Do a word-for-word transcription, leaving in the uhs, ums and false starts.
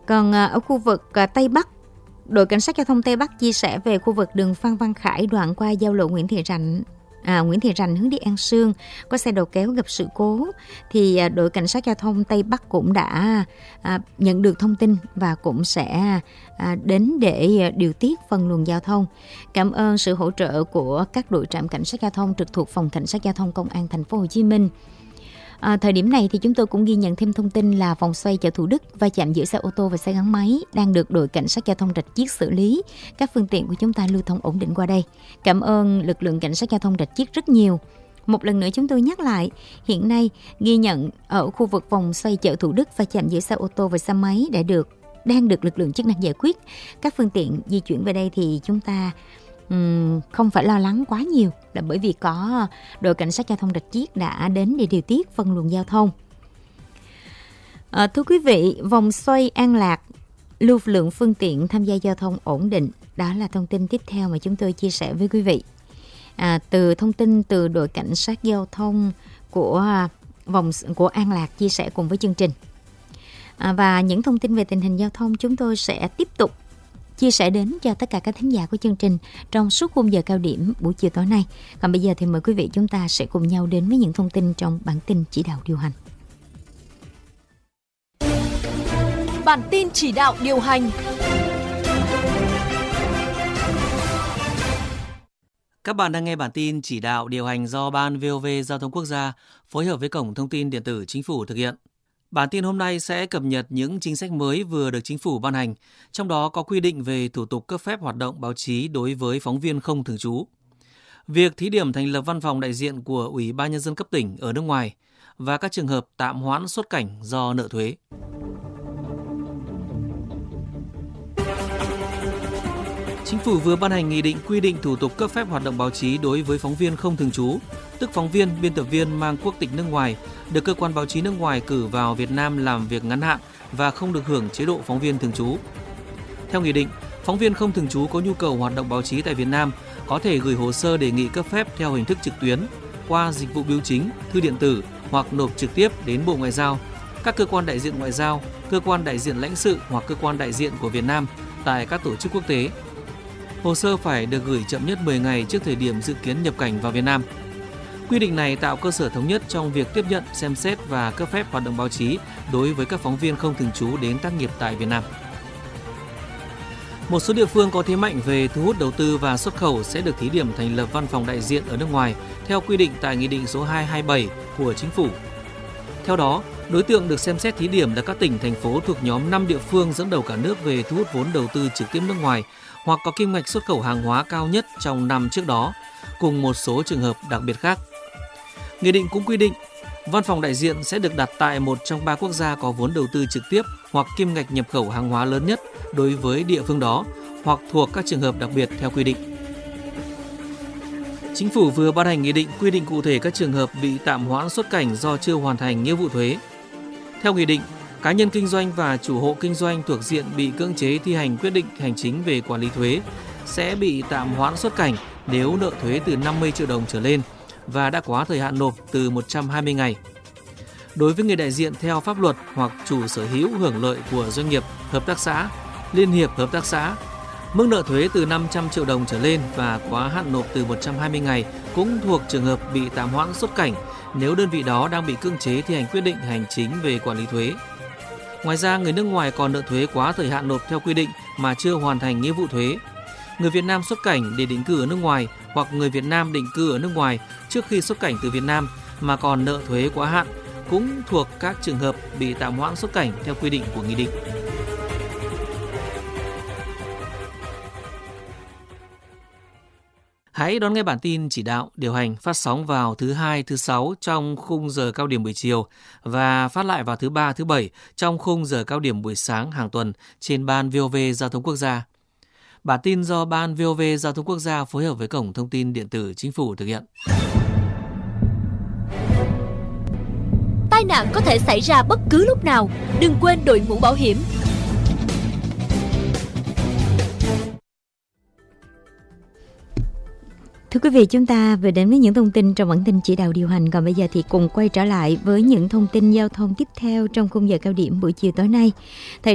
Còn ở khu vực Tây Bắc, đội cảnh sát giao thông Tây Bắc chia sẻ về khu vực đường Phan Văn Khải đoạn qua giao lộ Nguyễn Thị Rạnh, à, Nguyễn Thị Rạnh hướng đi An Sương có xe đầu kéo gặp sự cố, thì đội cảnh sát giao thông Tây Bắc cũng đã à, nhận được thông tin và cũng sẽ à, đến để điều tiết phân luồng giao thông. Cảm ơn sự hỗ trợ của các đội trạm cảnh sát giao thông trực thuộc phòng cảnh sát giao thông công an thành phố Hồ Chí Minh. À, thời điểm này thì chúng tôi cũng ghi nhận thêm thông tin là vòng xoay chợ Thủ Đức va chạm giữa xe ô tô và xe gắn máy đang được đội cảnh sát giao thông Rạch Chiếc xử lý. Các phương tiện của chúng ta lưu thông ổn định qua đây. Cảm ơn lực lượng cảnh sát giao thông Rạch Chiếc rất nhiều. Một lần nữa chúng tôi nhắc lại, hiện nay ghi nhận ở khu vực vòng xoay chợ Thủ Đức va chạm giữa xe ô tô và xe máy đã được đang được lực lượng chức năng giải quyết. Các phương tiện di chuyển về đây thì chúng ta Uhm, không phải lo lắng quá nhiều, là bởi vì có đội cảnh sát giao thông Rạch Chiếc đã đến để điều tiết phân luồng giao thông. À, thưa quý vị, vòng xoay An Lạc lưu lượng phương tiện tham gia giao thông ổn định, đó là thông tin tiếp theo mà chúng tôi chia sẻ với quý vị. À, từ thông tin từ đội cảnh sát giao thông của vòng của An Lạc chia sẻ cùng với chương trình. À, và những thông tin về tình hình giao thông chúng tôi sẽ tiếp tục chia sẻ đến cho tất cả các thính giả của chương trình trong suốt khung giờ cao điểm buổi chiều tối nay. Còn bây giờ thì mời quý vị chúng ta sẽ cùng nhau đến với những thông tin trong bản tin chỉ đạo điều hành. Bản tin chỉ đạo điều hành. Các bạn đang nghe bản tin chỉ đạo điều hành do Ban vê o vê Giao thông Quốc gia phối hợp với Cổng Thông tin Điện tử Chính phủ thực hiện. Bản tin hôm nay sẽ cập nhật những chính sách mới vừa được Chính phủ ban hành, trong đó có quy định về thủ tục cấp phép hoạt động báo chí đối với phóng viên không thường trú. Việc thí điểm thành lập văn phòng đại diện của Ủy ban Nhân dân cấp tỉnh ở nước ngoài và các trường hợp tạm hoãn xuất cảnh do nợ thuế. Chính phủ vừa ban hành nghị định quy định thủ tục cấp phép hoạt động báo chí đối với phóng viên không thường trú, tức phóng viên, biên tập viên mang quốc tịch nước ngoài, được cơ quan báo chí nước ngoài cử vào Việt Nam làm việc ngắn hạn và không được hưởng chế độ phóng viên thường trú. Theo nghị định, phóng viên không thường trú có nhu cầu hoạt động báo chí tại Việt Nam có thể gửi hồ sơ đề nghị cấp phép theo hình thức trực tuyến, qua dịch vụ bưu chính, thư điện tử hoặc nộp trực tiếp đến Bộ Ngoại giao, các cơ quan đại diện ngoại giao, cơ quan đại diện lãnh sự hoặc cơ quan đại diện của Việt Nam tại các tổ chức quốc tế. Hồ sơ phải được gửi chậm nhất mười ngày trước thời điểm dự kiến nhập cảnh vào Việt Nam. Quy định này tạo cơ sở thống nhất trong việc tiếp nhận, xem xét và cấp phép hoạt động báo chí đối với các phóng viên không thường trú đến tác nghiệp tại Việt Nam. Một số địa phương có thế mạnh về thu hút đầu tư và xuất khẩu sẽ được thí điểm thành lập văn phòng đại diện ở nước ngoài theo quy định tại Nghị định số hai trăm hai mươi bảy của Chính phủ. Theo đó, đối tượng được xem xét thí điểm là các tỉnh, thành phố thuộc nhóm năm địa phương dẫn đầu cả nước về thu hút vốn đầu tư trực tiếp nước ngoài hoặc có kim ngạch xuất khẩu hàng hóa cao nhất trong năm trước đó, cùng một số trường hợp đặc biệt khác. Nghị định cũng quy định, văn phòng đại diện sẽ được đặt tại một trong ba quốc gia có vốn đầu tư trực tiếp hoặc kim ngạch nhập khẩu hàng hóa lớn nhất đối với địa phương đó, hoặc thuộc các trường hợp đặc biệt theo quy định. Chính phủ vừa ban hành nghị định quy định cụ thể các trường hợp bị tạm hoãn xuất cảnh do chưa hoàn thành nghĩa vụ thuế. Theo nghị định, cá nhân kinh doanh và chủ hộ kinh doanh thuộc diện bị cưỡng chế thi hành quyết định hành chính về quản lý thuế sẽ bị tạm hoãn xuất cảnh nếu nợ thuế từ năm mươi triệu đồng trở lên và đã quá thời hạn nộp từ một trăm hai mươi ngày. Đối với người đại diện theo pháp luật hoặc chủ sở hữu hưởng lợi của doanh nghiệp, hợp tác xã, liên hiệp hợp tác xã, mức nợ thuế từ năm trăm triệu đồng trở lên và quá hạn nộp từ một trăm hai mươi ngày cũng thuộc trường hợp bị tạm hoãn xuất cảnh nếu đơn vị đó đang bị cưỡng chế thi hành quyết định hành chính về quản lý thuế. Ngoài ra, người nước ngoài còn nợ thuế quá thời hạn nộp theo quy định mà chưa hoàn thành nghĩa vụ thuế. Người Việt Nam xuất cảnh để định cư ở nước ngoài hoặc người Việt Nam định cư ở nước ngoài trước khi xuất cảnh từ Việt Nam mà còn nợ thuế quá hạn cũng thuộc các trường hợp bị tạm hoãn xuất cảnh theo quy định của nghị định. Hãy đón nghe bản tin chỉ đạo điều hành phát sóng vào thứ hai, thứ sáu trong khung giờ cao điểm buổi chiều và phát lại vào thứ ba, thứ bảy trong khung giờ cao điểm buổi sáng hàng tuần trên Ban vê o vê Giao thông Quốc gia. Bản tin do Ban vê o vê Giao thông Quốc gia phối hợp với Cổng Thông tin Điện tử Chính phủ thực hiện. Tai nạn có thể xảy ra bất cứ lúc nào, đừng quên đội mũ bảo hiểm. Thưa quý vị, chúng ta vừa đến với những thông tin trong bản tin chỉ đạo điều hành. Còn bây giờ thì cùng quay trở lại với những thông tin giao thông tiếp theo trong khung giờ cao điểm buổi chiều tối nay. Thời